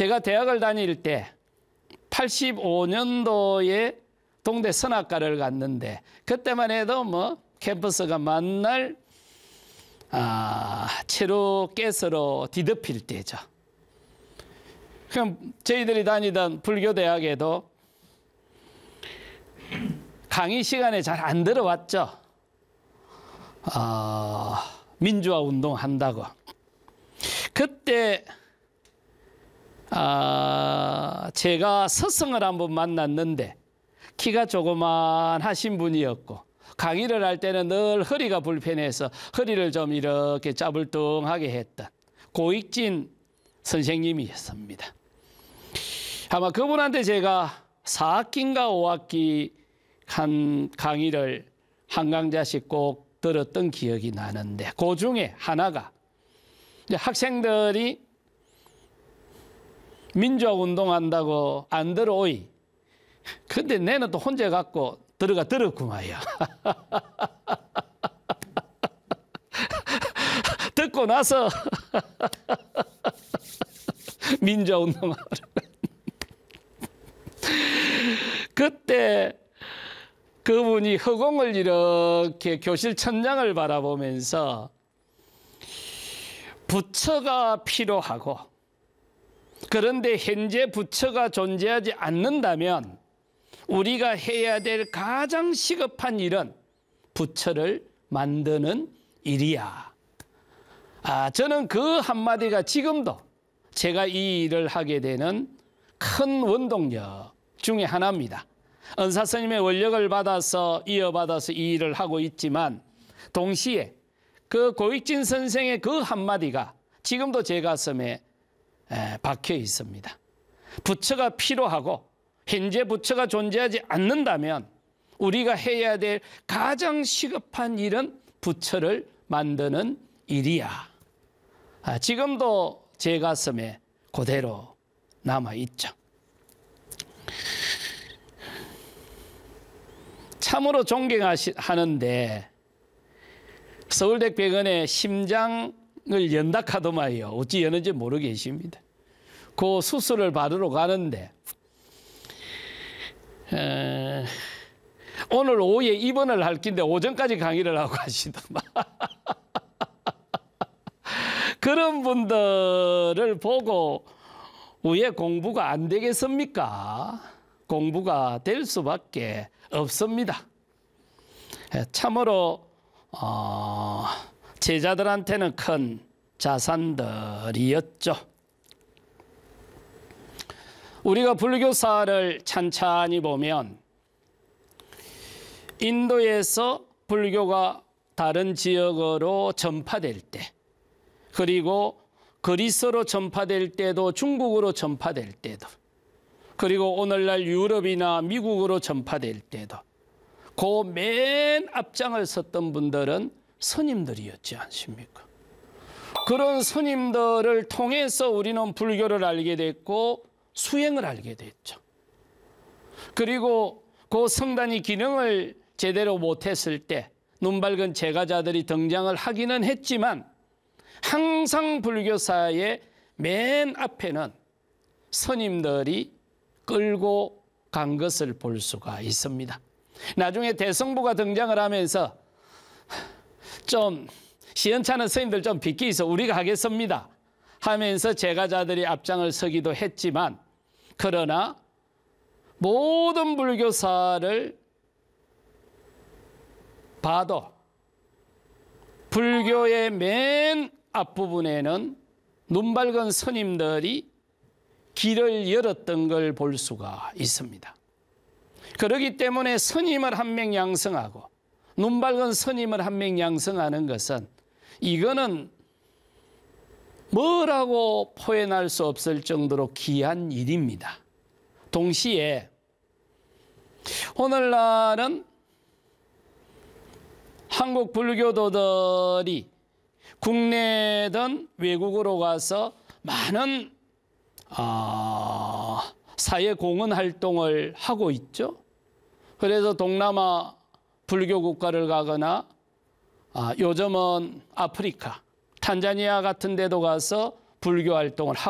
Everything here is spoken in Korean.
제가 대학을 다닐 때 85년도에 동대 선악과를 갔는데 그때만 해도 뭐 캠퍼스가 만날 채로 가스로 뒤덮일 때죠. 그럼 저희들이 다니던 불교대학에도 강의 시간에 잘 안 들어왔죠. 민주화 운동한다고. 그때 제가 스승을 한번 만났는데 키가 조그만하신 분이었고 강의를 할 때는 늘 허리가 불편해서 허리를 좀 이렇게 짜불뚱하게 했던 고익진 선생님이었습니다. 아마 그분한테 제가 4학기인가 5학기 한 강의를 한 강좌씩 꼭 들었던 기억이 나는데 그 중에 하나가 학생들이 민주화 운동한다고 안 들어오이. 근데 내는 또 혼자 갖고 들었구만요. 듣고 나서 민주화 운동하러 그때 그분이 허공을 이렇게 교실 천장을 바라보면서 부처가 필요하고 그런데 현재 부처가 존재하지 않는다면 우리가 해야 될 가장 시급한 일은 부처를 만드는 일이야. 저는 그 한마디가 지금도 제가 이 일을 하게 되는 큰 원동력 중에 하나입니다. 은사 스님의 원력을 받아서 이어받아서 이 일을 하고 있지만 동시에 그 고익진 선생의 그 한마디가 지금도 제 가슴에 박혀 있습니다. 부처가 필요하고 현재 부처가 존재하지 않는다면 우리가 해야 될 가장 시급한 일은 부처를 만드는 일이야. 지금도 제 가슴에 그대로 남아있죠. 참으로 존경하는데 서울대병원에 심장을 연다 하더만요. 어찌 여는지 모르겠습니다. 그 수술을 받으러 가는데 오늘 오후에 입원을 할 긴데 오전까지 강의를 하고 가시더만. 그런 분들을 보고 왜 공부가 안 되겠습니까? 공부가 될 수밖에 없습니다. 참으로 제자들한테는 큰 자산들이었죠. 우리가 불교사를 찬찬히 보면 인도에서 불교가 다른 지역으로 전파될 때 그리고 그리스로 전파될 때도 중국으로 전파될 때도 그리고 오늘날 유럽이나 미국으로 전파될 때도 그 맨 앞장을 섰던 분들은 스님들이었지 않습니까? 그런 스님들을 통해서 우리는 불교를 알게 됐고 수행을 알게 됐죠. 그리고 그 성단이 기능을 제대로 못했을 때 눈밝은 제가자들이 등장을 하기는 했지만 항상 불교사의 맨 앞에는 스님들이 끌고 간 것을 볼 수가 있습니다. 나중에 대성부가 등장을 하면서 좀 시원찮은 스님들 좀 비키서 우리가 하겠습니다 하면서 제가자들이 앞장을 서기도 했지만 그러나 모든 불교사를 봐도 불교의 맨 앞부분에는 눈밝은 스님들이 길을 열었던 걸 볼 수가 있습니다. 그렇기 때문에 스님을 한 명 양성하고 눈밝은 스님을 한 명 양성하는 것은 이거는 뭐라고 표현할 수 없을 정도로 귀한 일입니다. 동시에 오늘날은 한국 불교도들이 국내든 외국으로 가서 많은 사회 공헌 활동을 하고 있죠. 그래서 동남아 불교 국가를 가거나 요즘은 아프리카, 탄자니아 같은 데도 가서 불교 활동을 하고